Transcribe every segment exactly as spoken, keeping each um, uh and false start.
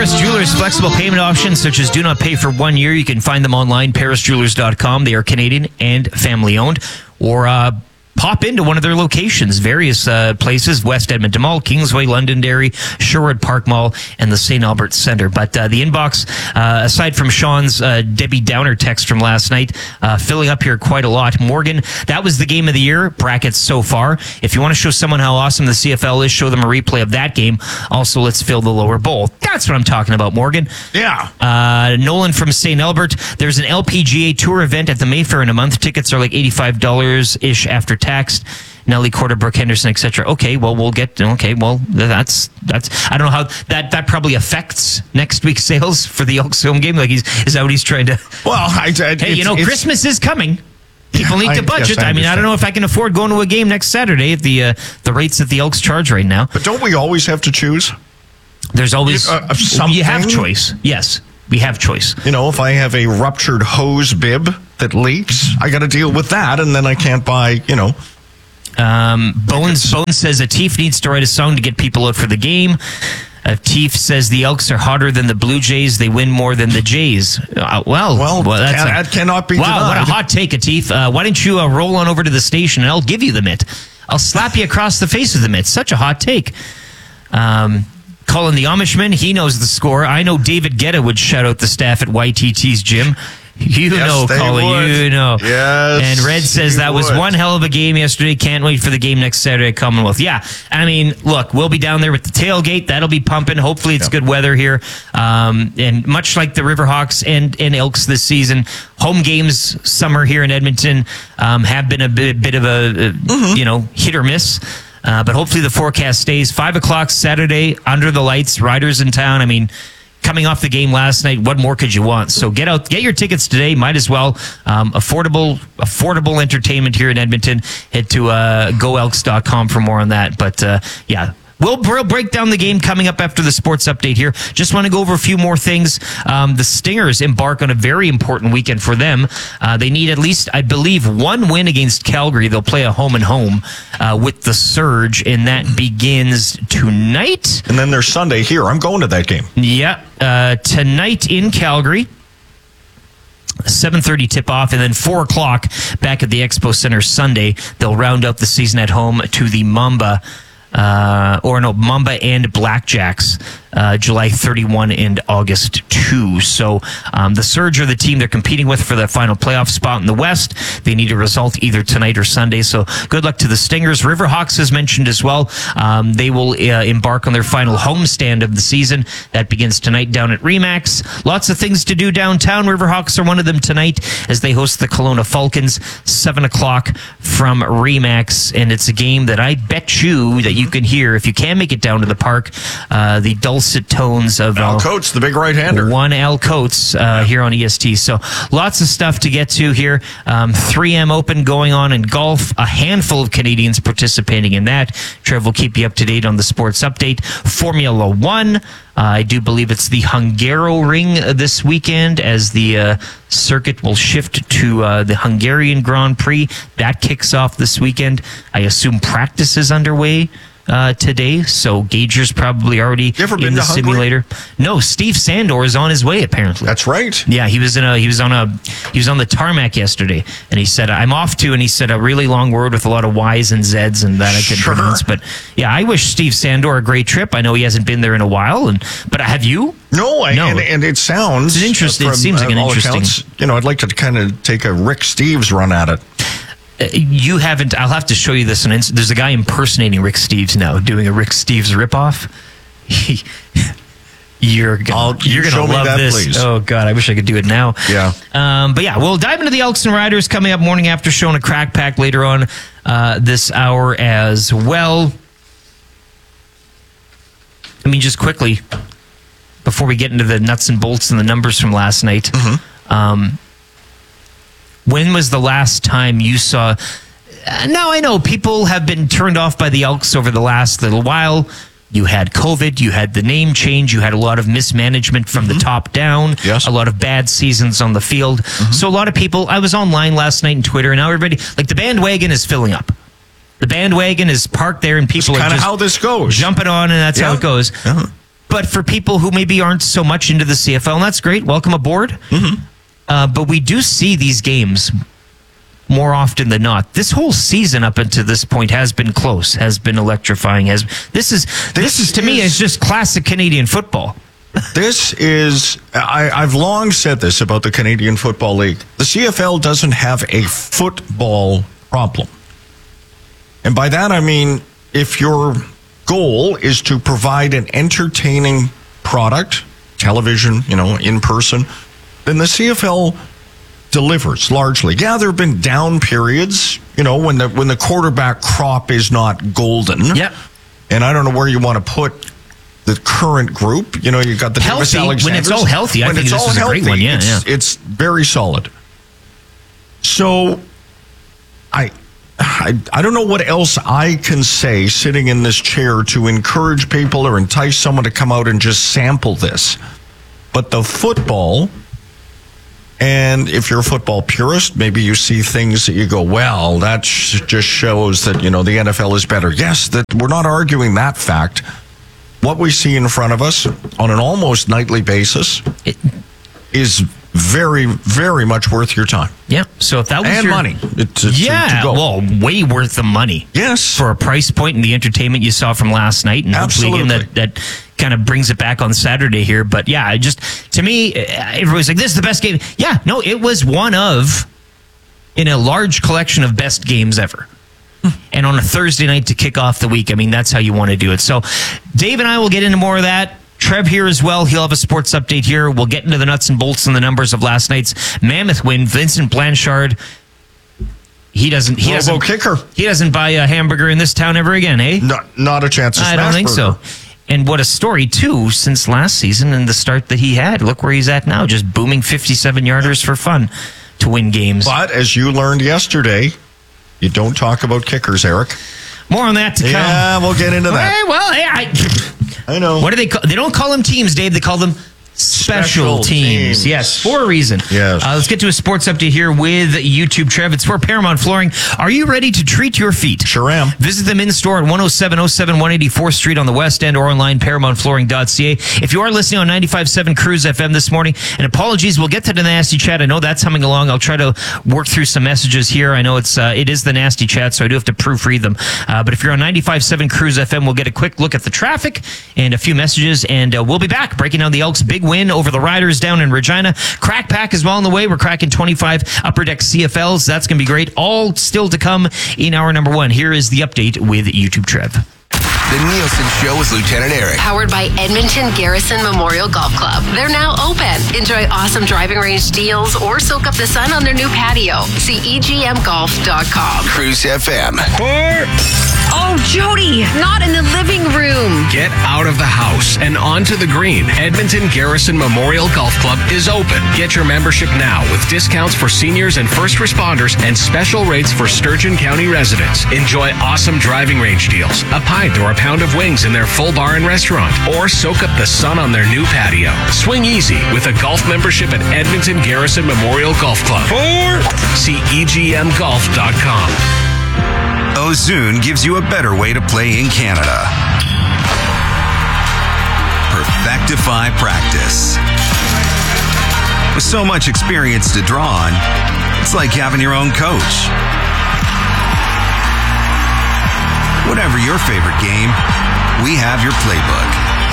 Paris Jewelers flexible payment options such as do not pay for one year. You can find them online, paris jewelers dot com. They are Canadian and family owned. Or uh, pop into one of their locations, various uh, places, West Edmonton Mall, Kingsway, Londonderry, Sherwood Park Mall, and the Saint Albert Centre. But uh, the inbox, uh, aside from Sean's uh, Debbie Downer text from last night, uh, filling up here quite a lot. Morgan, that was the game of the year, brackets so far. If you want to show someone how awesome the C F L is, show them a replay of that game. Also, let's fill the lower bowl. That's what I'm talking about, Morgan. Yeah. Uh, Nolan from Saint Albert, there's an L P G A Tour event at the Mayfair in a month. Tickets are like eighty-five dollars-ish after tax. Nelly, Quarterbrook, Henderson, et cetera. Okay, well, we'll get. Okay, well, that's that's. I don't know how that that probably affects next week's sales for the Elks home game. Like, he's is that what he's trying to? Well, I, I hey, you know, Christmas is coming. People need I, to budget. yes, I, I mean, I don't know if I can afford going to a game next Saturday at the uh, the rates that the Elks charge right now. But don't we always have to choose? There's always uh, something. You have choice. Yes, we have choice. You know, if I have a ruptured hose bib that leaks, I got to deal with that, and then I can't buy. You know. Um, Bones Bones says Atif needs to write a song to get people out for the game. Atif says the Elks are hotter than the Blue Jays. They win more than the Jays. Uh, well, well, well that's can, a, that cannot be wow, denied. What a hot take, Atif. Uh, why don't you uh, roll on over to the station and I'll give you the mitt. I'll slap you across the face with the mitt. Such a hot take. Um, Colin the Amishman, he knows the score. I know David Guetta would shout out the staff at Y T T's gym. You yes, know, Colin, would. you know. Yes, and Red says that would. was one hell of a game yesterday. Can't wait for the game next Saturday at Commonwealth. Yeah, I mean, look, we'll be down there with the tailgate. That'll be pumping. Hopefully it's yep. good weather here. Um, and much like the Riverhawks and, and Elks this season, home games, summer here in Edmonton, um, have been a bit, bit of a, a mm-hmm. you know, hit or miss. Uh, but hopefully the forecast stays. Five o'clock Saturday, under the lights, Riders in town. I mean, coming off the game last night, what more could you want? So get out, get your tickets today. Might as well. Um, affordable, affordable entertainment here in Edmonton. Head to uh, go elks dot com for more on that. But uh, yeah. We'll, we'll break down the game coming up after the sports update here. Just want to go over a few more things. Um, the Stingers embark on a very important weekend for them. Uh, they need at least, I believe, one win against Calgary. They'll play a home and home uh, with the Surge, and that begins tonight. And then there's Sunday here. I'm going to that game. Yeah, uh, tonight in Calgary. seven thirty tip-off, and then four o'clock back at the Expo Center Sunday. They'll round out the season at home to the Mamba. Uh, or no, Mamba and Blackjacks, uh, July thirty-first and August second. So um, the Surge are the team they're competing with for the final playoff spot in the West. They need a result either tonight or Sunday. So good luck to the Stingers. Riverhawks is mentioned as well. Um, they will uh, embark on their final homestand of the season. That begins tonight down at Remax. Lots of things to do downtown. Riverhawks are one of them tonight as they host the Kelowna Falcons, seven o'clock from Remax. And it's a game that I bet you that you can hear if you can make it down to the park. Uh, the dulcet tones of Al uh, Coates, the big right-hander. One Al Coates uh, yeah. here on E S T. So lots of stuff to get to here. Um, three M Open going on in golf. A handful of Canadians participating in that. Trev will keep you up to date on the sports update. Formula One. Uh, I do believe it's the Hungaroring this weekend as the uh, circuit will shift to uh, the Hungarian Grand Prix. That kicks off this weekend. I assume practice is underway uh, today, so Gager's probably already you ever in been the to simulator. No, Steve Sandor is on his way apparently. That's right. Yeah, he was in a he was on a he was on the tarmac yesterday, and he said I'm off to, and he said a really long word with a lot of Y's and Z's and that I couldn't sure. pronounce. But yeah, I wish Steve Sandor a great trip. I know he hasn't been there in a while, and but have you? No, I, no. And, and it sounds it's interesting. From, it seems like an uh, interesting. Accounts, you know, I'd like to kind of take a Rick Steves run at it. Uh, you haven't. I'll have to show you this. On Inst- There's a guy impersonating Rick Steves now, doing a Rick Steves ripoff. He, you're gonna, you're you gonna love that, this. Please. Oh God, I wish I could do it now. Yeah. Um, but yeah, we'll dive into the Elks and Riders coming up morning after show and a crack pack later on uh, this hour as well. I mean, just quickly before we get into the nuts and bolts and the numbers from last night. Mm-hmm. Um, When was the last time you saw... Uh, now, I know people have been turned off by the Elks over the last little while. You had COVID. You had the name change. You had a lot of mismanagement from mm-hmm. the top down. Yes. A lot of bad seasons on the field. Mm-hmm. So a lot of people... I was online last night on Twitter, and now everybody... Like, the bandwagon is filling up. The bandwagon is parked there, and people That's are just... kind of how this goes. Jumping on, and that's yeah. how it goes. Yeah. But for people who maybe aren't so much into the C F L, and that's great. Welcome aboard. Mm-hmm. Uh, but we do see these games more often than not. This whole season up until this point has been close, has been electrifying. Has this is this, This is to is- me is just classic Canadian football. This is, I, I've long said this about the Canadian Football League. The C F L doesn't have a football problem. And by that I mean, if your goal is to provide an entertaining product, television, you know, in person, then the C F L delivers largely. Yeah, there have been down periods, you know, when the when the quarterback crop is not golden. Yep. And I don't know where you want to put the current group. You know, you got the Davis Healthy, when Alexanders. it's all healthy, I When think it's this all is a great healthy, one. Yeah, it's, yeah. it's very solid. So, I, I, I don't know what else I can say sitting in this chair to encourage people or entice someone to come out and just sample this. But the football, and if you're a football purist, maybe you see things that you go, well, that sh- just shows that, you know, the N F L is better. Yes, that we're not arguing that fact. What we see in front of us on an almost nightly basis It, is very, very much worth your time. yeah. So if that was And your, money. To- to- yeah, to go. well, way worth the money. Yes. For a price point and the entertainment you saw from last night, and hopefully again Absolutely. that that kind of brings it back on Saturday here. But yeah, I just to me, everybody's like, "This is the best game." Yeah, no, it was one of in a large collection of best games ever. And on a Thursday night to kick off the week, I mean, that's how you want to do it. So, Dave and I will get into more of that. Trev here as well. He'll have a sports update here. We'll get into the nuts and bolts and the numbers of last night's Mammoth win. Vincent Blanchard, he doesn't. He Robo doesn't. kicker. He doesn't buy a hamburger in this town ever again, eh? Not, not a chance. I don't think so. And what a story, too, since last season and the start that he had. Look where he's at now, just booming fifty-seven yarders for fun to win games. But as you learned yesterday, you don't talk about kickers, Eric. More on that to come. Yeah, we'll get into that. Hey, well, hey, I, I know. what do they call? They don't call them teams, Dave. They call them special, Special teams. teams. Yes, for a reason. Yes. Uh, let's get to a sports update here with YouTube Trev. It's for Paramount Flooring. Are you ready to treat your feet? Sure am. Visit them in store at one oh seven oh seven one eighty-fourth Street on the West End or online paramount flooring dot c a. If you are listening on ninety-five point seven Cruise F M this morning, and apologies, we'll get to the nasty chat. I know that's humming along. I'll try to work through some messages here. I know it's uh, it is the nasty chat, so I do have to proofread them. Uh, but if you're on ninety-five point seven Cruise F M, we'll get a quick look at the traffic and a few messages, and uh, we'll be back breaking down the Elks' big win over the Riders down in Regina. Crack Pack is well on the way. We're cracking twenty-five Upper Deck C F Ls. That's going to be great. All still to come in hour number one. Here is the update with YouTube Trev. The Nielsen Show with Lieutenant Eric. Powered by Edmonton Garrison Memorial Golf Club. They're now open. Enjoy awesome driving range deals or soak up the sun on their new patio. See E G M golf dot com. Cruise F M. Oh, Jody, not in the living room. Get out of the house and onto the green. Edmonton Garrison Memorial Golf Club is open. Get your membership now with discounts for seniors and first responders and special rates for Sturgeon County residents. Enjoy awesome driving range deals, a pint or a pound of wings in their full bar and restaurant, or soak up the sun on their new patio. Swing easy with a golf membership at Edmonton Garrison Memorial Golf Club. Or see E G M golf dot com. Ozune gives you a better way to play in Canada. Perfectify practice. With so much experience to draw on, it's like having your own coach. Whatever your favorite game, we have your playbook.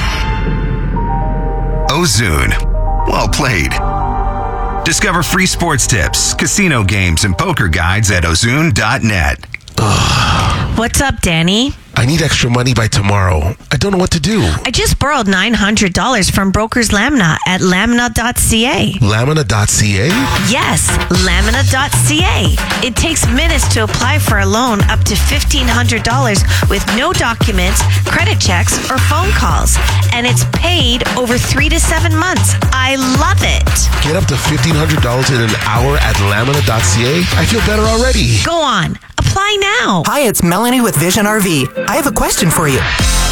Ozune. Well played. Discover free sports tips, casino games, and poker guides at ozune dot net. What's up, Danny? I need extra money by tomorrow. I don't know what to do. I just borrowed nine hundred dollars from Brokers Lamina at lamina dot c a. Lamina dot c a? Yes, lamina dot c a. It takes minutes to apply for a loan up to fifteen hundred dollars with no documents, credit checks, or phone calls. And it's paid over three to seven months. I love it. Get up to fifteen hundred dollars in an hour at lamina dot c a? I feel better already. Go on. Apply now. Hi, it's Melanie with Vision R V. I have a question for you.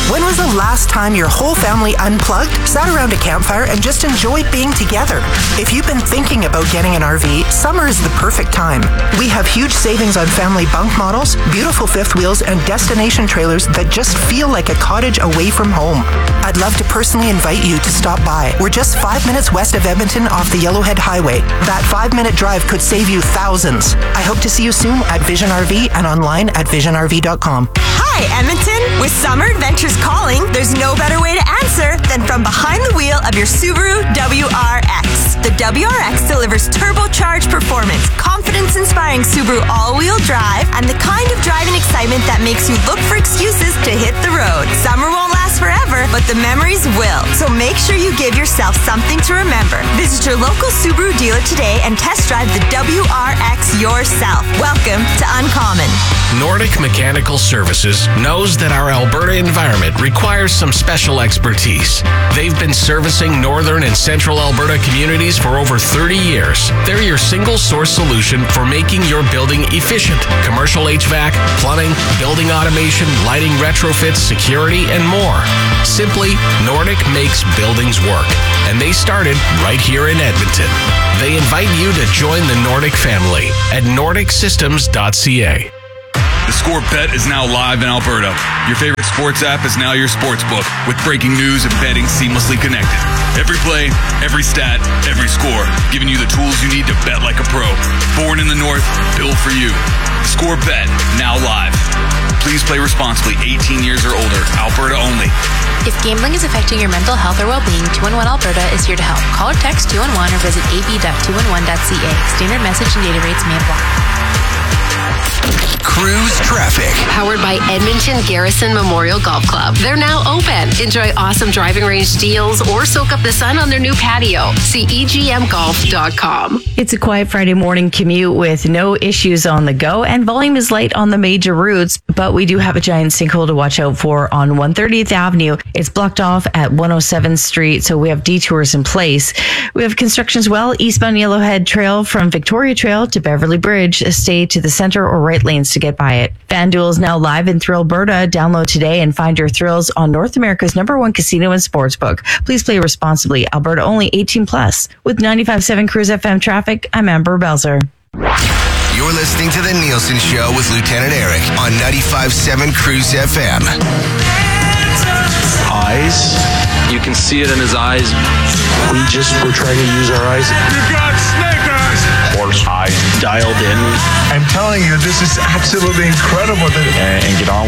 When was the last time your whole family unplugged, sat around a campfire, and just enjoyed being together? If you've been thinking about getting an R V, summer is the perfect time. We have huge savings on family bunk models, beautiful fifth wheels, and destination trailers that just feel like a cottage away from home. I'd love to personally invite you to stop by. We're just five minutes west of Edmonton off the Yellowhead Highway. That five-minute drive could save you thousands. I hope to see you soon at Vision R V and online at vision r v dot com. Hi, Edmonton. With Summer Adventures calling, there's no better way to answer than from behind the wheel of your Subaru W R X. The W R X delivers turbocharged performance, confidence-inspiring Subaru all-wheel drive, and the kind of driving excitement that makes you look for excuses to hit the road. Summer won't last forever, but the memories will. So make sure you give yourself something to remember. Visit your local Subaru dealer today and test drive the W R X yourself. Welcome to Uncommon. Nordic Mechanical Services knows that our Alberta environment requires some special expertise. They've been servicing northern and central Alberta communities for over thirty years. They're your single source solution for making your building efficient. Commercial H V A C, plumbing, building automation, lighting retrofits, security, and more. Simply, Nordic makes buildings work. And they started right here in Edmonton. They invite you to join the Nordic family at nordic systems dot c a. The Score Bet is now live in Alberta. Your favorite sports app is now your sports book, with breaking news and betting seamlessly connected. Every play, every stat, every score, giving you the tools you need to bet like a pro. Born in the North, built for you. The Score Bet, now live. Please play responsibly, eighteen years or older, Alberta only. If gambling is affecting your mental health or well-being, two one one Alberta is here to help. Call or text two one one or visit a b dot two one one dot c a. Standard message and data rates may apply. Cruise traffic. Powered by Edmonton Garrison Memorial Golf Club. They're now open. Enjoy awesome driving range deals or soak up the sun on their new patio. See e g m golf dot com. It's a quiet Friday morning commute with no issues on the go, and volume is light on the major routes, but we do have a giant sinkhole to watch out for on one thirtieth Avenue. It's blocked off at one oh seventh Street, so we have detours in place. We have construction as well, eastbound Yellowhead Trail from Victoria Trail to Beverly Bridge. Stay to the center or right lanes to get by it. FanDuel is now live in Thrill Alberta. Download today and find your thrills on North America's number one casino and sportsbook. Please play responsibly. Alberta only, eighteen plus. With ninety-five point seven Cruise F M traffic, I'm Amber Belzer. You're listening to The Nielsen Show with Lieutenant Eric on ninety-five point seven Cruise F M. Eyes. You can see it in his eyes. We just were trying to use our eyes. You got snake eyes! Horse eyes dialed in. I'm telling you, this is absolutely incredible. And, and get on